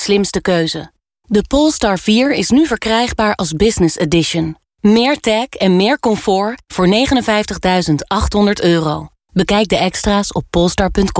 slimste keuze. De Polestar 4 is nu verkrijgbaar als Business Edition. Meer tech en meer comfort voor €59.800. Bekijk de extra's op polestar.com.